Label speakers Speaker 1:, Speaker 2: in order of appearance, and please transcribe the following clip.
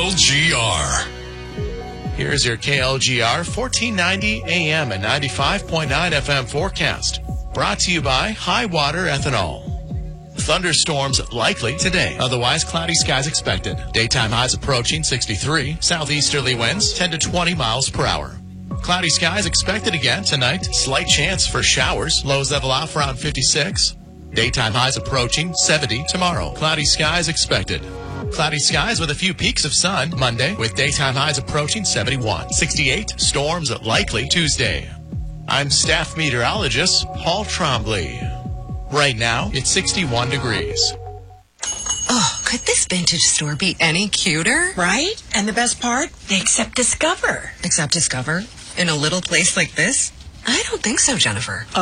Speaker 1: KLGR. Here's your KLGR 1490 AM and 95.9 FM forecast. Brought to you by High Water Ethanol. Thunderstorms likely today. Otherwise, cloudy skies expected. Daytime highs approaching 63. Southeasterly winds 10 to 20 miles per hour. Cloudy skies expected again tonight. Slight chance for showers. Lows level off around 56. Daytime highs approaching 70 tomorrow. Cloudy skies expected. Cloudy skies with a few peaks of sun Monday, with daytime highs approaching 71. 68. Storms likely Tuesday. I'm staff meteorologist Paul Trombley. Right now, it's 61 degrees.
Speaker 2: Oh, could this vintage store be any cuter?
Speaker 3: Right? And the best part? They accept Discover.
Speaker 2: Accept Discover? In a little place like this? I don't think so, Jennifer.